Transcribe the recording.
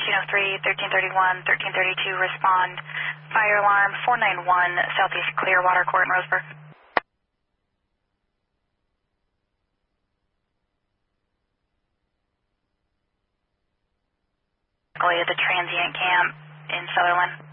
1303, 1331, 1332, respond. Fire alarm 491, Southeast Clearwater Court in Roseburg. At the transient camp in Sutherland.